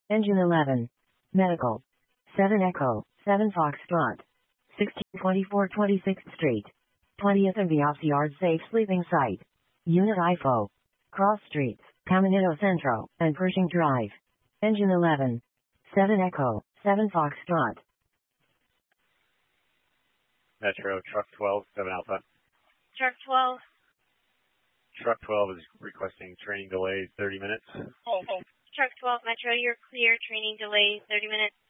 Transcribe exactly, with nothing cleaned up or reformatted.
Engine eleven. Medical. seven Echo, seven Foxtrot. sixteen twenty-four twenty-sixth Street. twentieth and Biopsy Yard Safe Sleeping Site. Unit I F O. Cross Streets, Caminito Centro, and Pershing Drive. Engine eleven. seven Echo, seven Foxtrot. Metro, Truck twelve, seven Alpha. Truck twelve. Truck twelve is requesting training delay thirty minutes. Truck twelve Metro, you're clear. Training delay thirty minutes.